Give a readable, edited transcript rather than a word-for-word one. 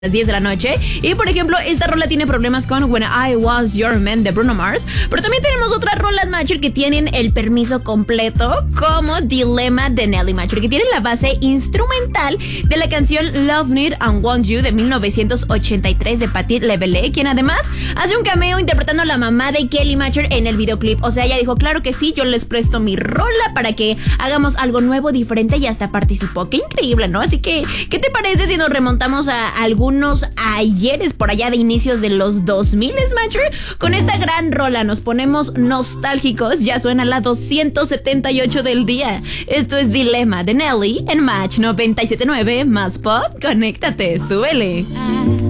las 10 de la noche. Y por ejemplo, esta rola tiene problemas con When I Was Your Man de Bruno Mars. Pero también tenemos otras rolas, Macher, que tienen el permiso completo, como Dilemma de Nelly, Macher, que tiene la base instrumental de la canción Love, Need and Want You de 1983 de Patti LaBelle, quien además hace un cameo interpretando a la mamá de Kelly, Macher, en el videoclip. O sea, ella dijo, claro que sí, yo les presto mi rola para que hagamos algo nuevo, diferente, y hasta participó. Qué increíble, ¿no? Así que, ¿qué te parece si nos remontamos a algunos ayeres por allá de inicios de los 2000, Macher? Con esta gran rola nos ponemos nostálgicos. Ya suena la 278 del día. Esto es Dilemma de Nelly en Match 97.9 más pop. Conéctate, súbele.